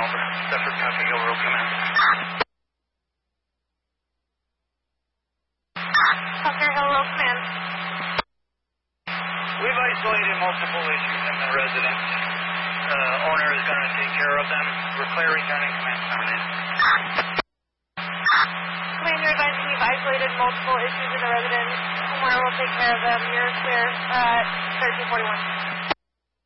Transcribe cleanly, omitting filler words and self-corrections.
over. Deptford Coffee Hill Road, command. Tucker Hill Road, command. We've isolated multiple issues in the residence. Owner is going to take care of them. We're clear, returning command. Command, you're advising you've isolated multiple issues in the residence. Homeowner will take care of them. You're clear at 1341.